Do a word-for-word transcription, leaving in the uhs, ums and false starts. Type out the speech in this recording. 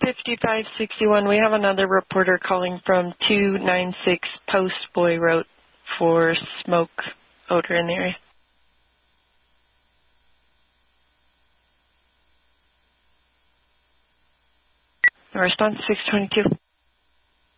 fifty-five sixty-one, we have another reporter calling from two nine six Post Boy Road for smoke odor in the area. Response six twenty-two.